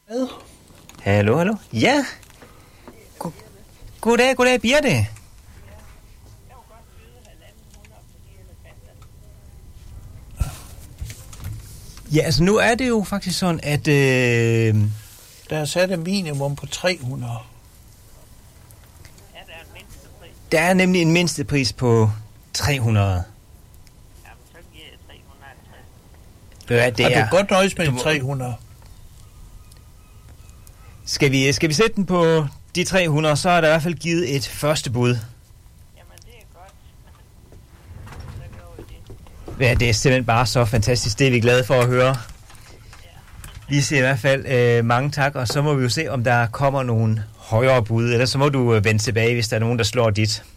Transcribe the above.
Hallo? Ja? Goddag, Birte. Ja, altså nu er det jo faktisk sådan, at... Der er sat et minimum på 300. Der er nemlig en mindstepris på 300. Jamen, så giver jeg 350. Det er du godt nøjes med 300? Skal vi sætte den på de 300, så er der i hvert fald givet et første bud. Jamen, det er godt. Så går vi det. Ja, det er simpelthen bare så fantastisk. Det er vi glade for at høre. Vi siger i hvert fald mange tak, og så må vi jo se, om der kommer nogle højere bud. Ellers så må du vende tilbage, hvis der er nogen, der slår dit.